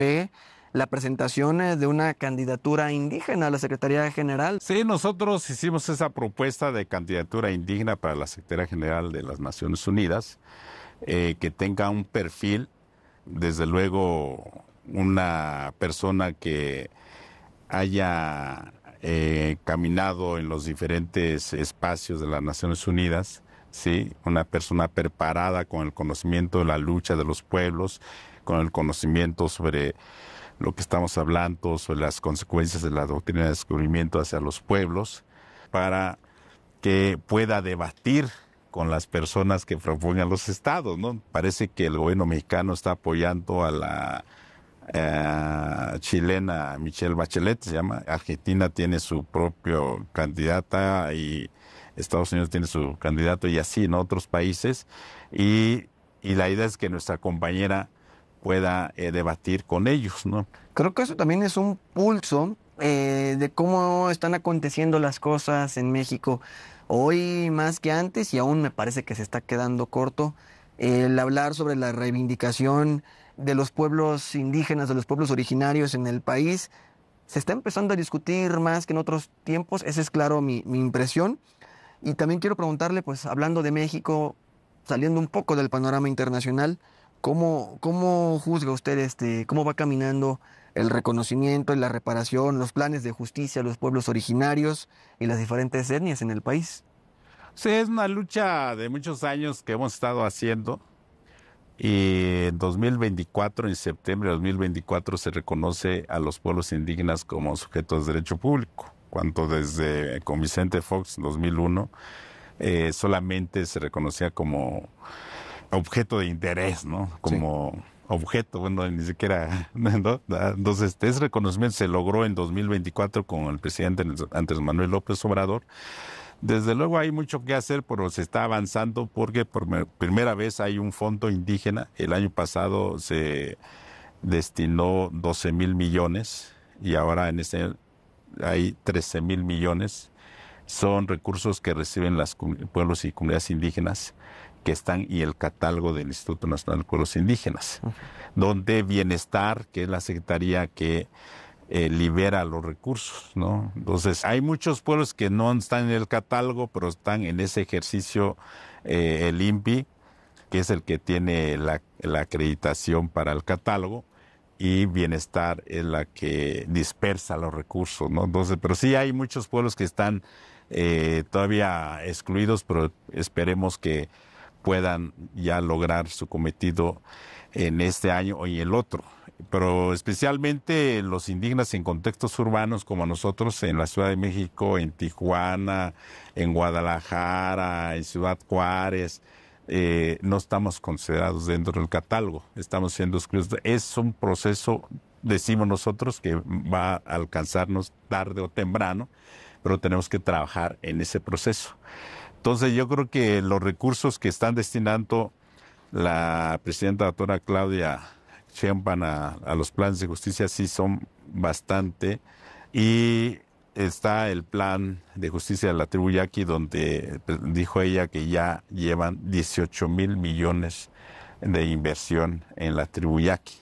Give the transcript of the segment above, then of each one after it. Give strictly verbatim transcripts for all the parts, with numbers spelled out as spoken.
la presentación eh, de una candidatura indígena a la Secretaría General. Sí, nosotros hicimos esa propuesta de candidatura indígena para la Secretaría General de las Naciones Unidas, eh, que tenga un perfil, desde luego una persona que haya eh, caminado en los diferentes espacios de las Naciones Unidas, ¿sí? Una persona preparada con el conocimiento de la lucha de los pueblos, con el conocimiento sobre lo que estamos hablando, sobre las consecuencias de la doctrina de descubrimiento hacia los pueblos, para que pueda debatir con las personas que propongan los estados, ¿no? Parece que el gobierno mexicano está apoyando a la eh, chilena Michelle Bachelet, se llama. Argentina tiene su propio candidata y Estados Unidos tiene su candidato y así, ¿no? Otros países. Y, y la idea es que nuestra compañera pueda eh, debatir con ellos, ¿no? Creo que eso también es un pulso eh, de cómo están aconteciendo las cosas en México hoy más que antes, y aún me parece que se está quedando corto el hablar sobre la reivindicación de los pueblos indígenas, de los pueblos originarios en el país. Se está empezando a discutir más que en otros tiempos, esa es claro mi, mi impresión. Y también quiero preguntarle, pues hablando de México, saliendo un poco del panorama internacional, ¿cómo, cómo juzga usted este, cómo va caminando el reconocimiento y la reparación, los planes de justicia a los pueblos originarios y las diferentes etnias en el país? Sí, es una lucha de muchos años que hemos estado haciendo, y en dos mil veinticuatro, en septiembre de dos mil veinticuatro, se reconoce a los pueblos indígenas como sujetos de derecho público, cuando desde con Vicente Fox en dos mil uno eh, solamente se reconocía como objeto de interés, ¿no? Como sí. objeto, bueno, ni siquiera, ¿no? Entonces, ese reconocimiento se logró en dos mil veinticuatro con el presidente Andrés Manuel López Obrador. Desde luego hay mucho que hacer, pero se está avanzando porque por primera vez hay un fondo indígena. El año pasado se destinó doce mil millones y ahora en este hay trece mil millones. Son recursos que reciben los pueblos y comunidades indígenas que están y el catálogo del Instituto Nacional de Pueblos Indígenas, uh-huh. donde Bienestar, que es la secretaría que eh, libera los recursos, ¿no? Entonces, hay muchos pueblos que no están en el catálogo, pero están en ese ejercicio, eh, el I N P I, que es el que tiene la, la acreditación para el catálogo, y Bienestar es la que dispersa los recursos, ¿no? Entonces, pero sí hay muchos pueblos que están eh, todavía excluidos, pero esperemos que puedan ya lograr su cometido en este año y el otro. Pero especialmente los indígenas en contextos urbanos como nosotros en la Ciudad de México, en Tijuana, en Guadalajara, en Ciudad Juárez, eh, no estamos considerados dentro del catálogo, estamos siendo excluidos. Es un proceso, decimos nosotros, que va a alcanzarnos tarde o temprano, pero tenemos que trabajar en ese proceso. Entonces yo creo que los recursos que están destinando la presidenta doctora Claudia Sheinbaum a, a los planes de justicia sí son bastante, y está el plan de justicia de la tribu Yaqui, donde dijo ella que ya llevan dieciocho mil millones de inversión en la tribu Yaqui.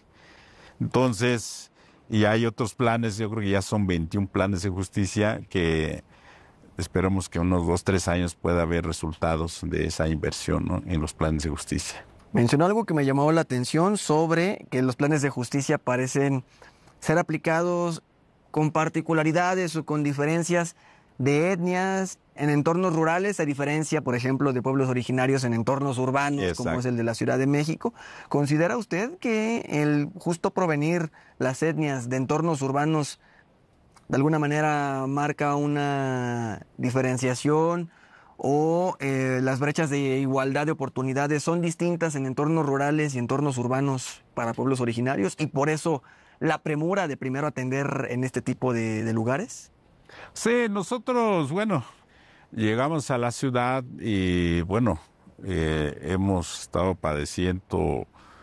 Entonces, y hay otros planes, yo creo que ya son veintiún planes de justicia que esperamos que unos dos, tres años pueda haber resultados de esa inversión, ¿no?, en los planes de justicia. Mencionó algo que me llamó la atención sobre que los planes de justicia parecen ser aplicados con particularidades o con diferencias de etnias en entornos rurales, a diferencia, por ejemplo, de pueblos originarios en entornos urbanos, exacto, como es el de la Ciudad de México. ¿Considera usted que el justo provenir las etnias de entornos urbanos de alguna manera marca una diferenciación, o eh, las brechas de igualdad de oportunidades son distintas en entornos rurales y entornos urbanos para pueblos originarios, y por eso la premura de primero atender en este tipo de, de lugares? Sí, nosotros, bueno, llegamos a la ciudad y, bueno, eh, hemos estado padeciendo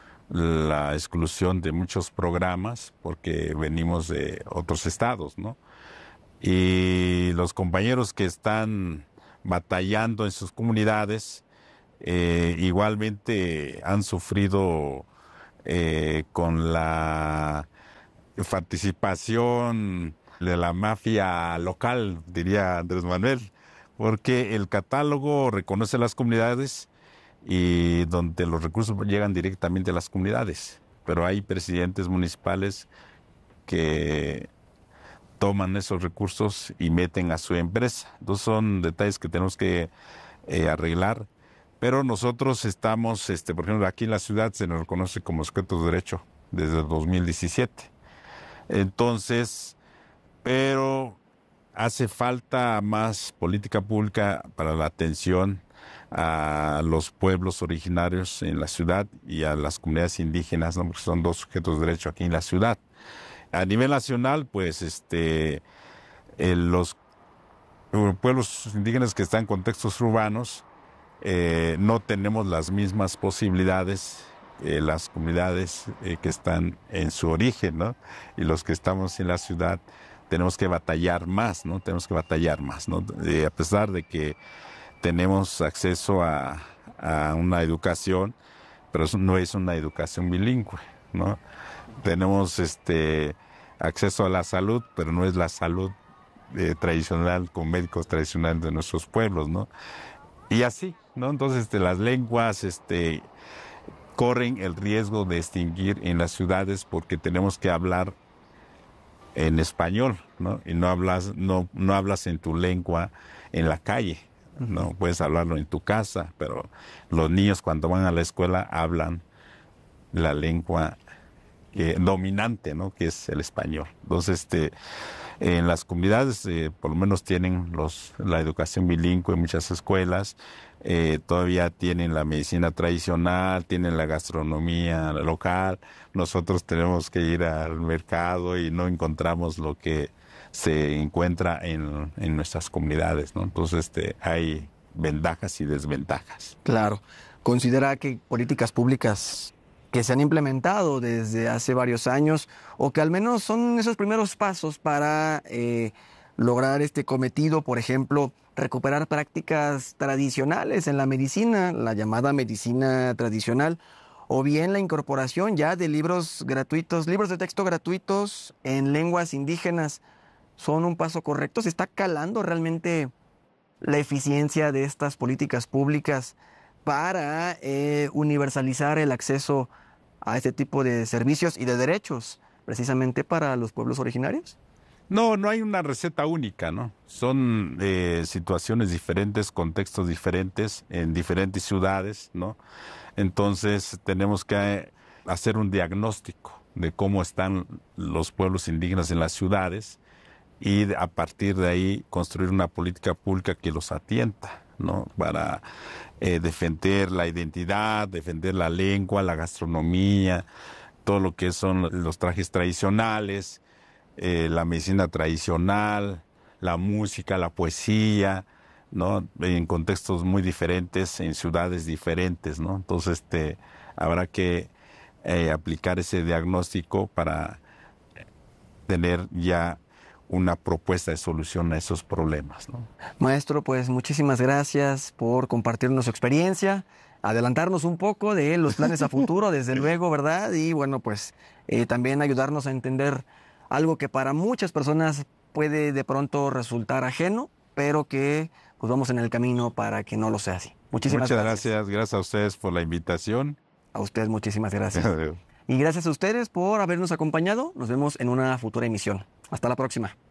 la exclusión de muchos programas porque venimos de otros estados, ¿no? Y los compañeros que están batallando en sus comunidades eh, igualmente han sufrido eh, con la participación de la mafia local, diría Andrés Manuel, porque el catálogo reconoce las comunidades y donde los recursos llegan directamente a las comunidades, pero hay presidentes municipales que toman esos recursos y meten a su empresa. Entonces son detalles que tenemos que eh, arreglar, pero nosotros estamos, este, por ejemplo, aquí en la ciudad se nos reconoce como sujetos de derecho desde el dos mil diecisiete. Entonces, pero hace falta más política pública para la atención a los pueblos originarios en la ciudad y a las comunidades indígenas, ¿no? Porque son dos sujetos de derecho aquí en la ciudad. A nivel nacional, pues, este, eh, los pueblos indígenas que están en contextos urbanos eh, no tenemos las mismas posibilidades eh, las comunidades eh, que están en su origen, ¿no? Y los que estamos en la ciudad tenemos que batallar más, ¿no? Tenemos que batallar más, ¿no? Eh, a pesar de que tenemos acceso a, a una educación, pero eso no es una educación bilingüe, ¿no? Tenemos este acceso a la salud, pero no es la salud eh, tradicional con médicos tradicionales de nuestros pueblos, ¿no? Y así, ¿no? Entonces este, las lenguas este, corren el riesgo de extinguir en las ciudades porque tenemos que hablar en español, ¿no? Y no hablas, no, no hablas en tu lengua en la calle, ¿no? Puedes hablarlo en tu casa, pero los niños cuando van a la escuela hablan la lengua eh, dominante, ¿no? Que es el español. Entonces, este, en las comunidades eh, por lo menos tienen los, la educación bilingüe en muchas escuelas, eh, todavía tienen la medicina tradicional, tienen la gastronomía local. Nosotros tenemos que ir al mercado y no encontramos lo que se encuentra en, en nuestras comunidades, ¿no? Entonces este, hay ventajas y desventajas. Claro. ¿Considera que políticas públicas que se han implementado desde hace varios años o que al menos son esos primeros pasos para eh, lograr este cometido, por ejemplo, recuperar prácticas tradicionales en la medicina, la llamada medicina tradicional, o bien la incorporación ya de libros gratuitos, libros de texto gratuitos en lenguas indígenas, son un paso correcto? ¿Se está calando realmente la eficiencia de estas políticas públicas para eh, universalizar el acceso a este tipo de servicios y de derechos precisamente para los pueblos originarios? No, no hay una receta única, ¿no? Son eh, situaciones diferentes, contextos diferentes en diferentes ciudades, ¿no? Entonces tenemos que hacer un diagnóstico de cómo están los pueblos indígenas en las ciudades y a partir de ahí construir una política pública que los atienda, ¿no? Para eh, defender la identidad, defender la lengua, la gastronomía, todo lo que son los trajes tradicionales, eh, la medicina tradicional, la música, la poesía, ¿no? En contextos muy diferentes, en ciudades diferentes, ¿no? Entonces, este, habrá que eh, aplicar ese diagnóstico para tener ya una propuesta de solución a esos problemas, ¿no? Maestro, pues muchísimas gracias por compartirnos su experiencia, adelantarnos un poco de los planes a futuro, desde luego, ¿verdad? Y bueno, pues eh, también ayudarnos a entender algo que para muchas personas puede de pronto resultar ajeno, pero que pues vamos en el camino para que no lo sea así. Muchísimas Muchas gracias. gracias, gracias a ustedes por la invitación. A ustedes muchísimas gracias. Adiós. Y gracias a ustedes por habernos acompañado. Nos vemos en una futura emisión. Hasta la próxima.